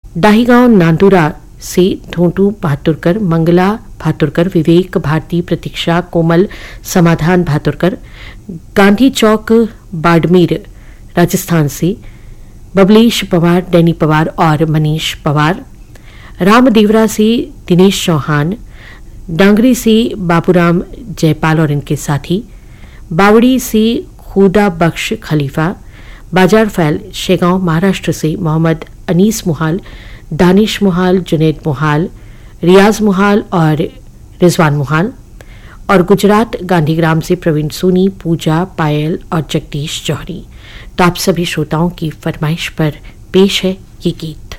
डाहीगांव नांदुरा से धोंटू भातुरकर, मंगला भातुरकर, विवेक भारती, प्रतीक्षा कोमल, समाधान भातुरकर। गांधी चौक बाड़मेर राजस्थान से बबलेश पवार, डैनी पवार और मनीष पवार। रामदेवरा से दिनेश चौहान, डांगरी से बाबूराम जयपाल और इनके साथी, बावड़ी से खुदा बख्श खलीफा, बाजार फैल शेगांव महाराष्ट्र से मोहम्मद अनीस मुहाल, दानिश मुहाल, जुनैद मुहाल, रियाज मुहाल और रिजवान मुहाल। और गुजरात गांधीग्राम से प्रवीण सोनी, पूजा, पायल और जगदीश जौहरी। तो आप सभी श्रोताओं की फरमाइश पर पेश है ये गीत।